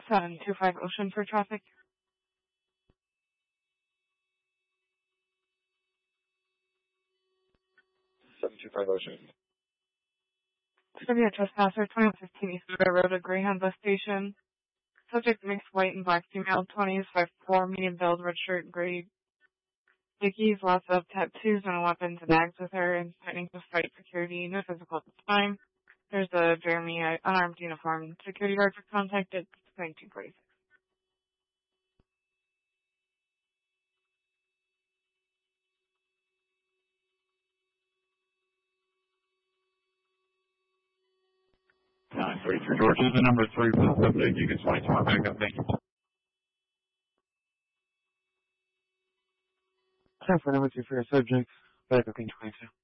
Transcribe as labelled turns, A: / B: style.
A: 725 Ocean for traffic.
B: 725 Ocean.
A: It's going to be a trespasser, 2115 East River Road, a Greyhound bus station. Subject mixed white and black female, 20s, 5'4", medium build, red shirt, gray dickies, lots of tattoos and weapons and bags with her, and threatening to fight security. No physical at the time. There's a Jeremy unarmed uniformed security guard for contact at 2246.
C: George is the number 3 for the subject. You can slide to our backup. Thank you.
D: Time for number 2 for your subject. Backup in 22.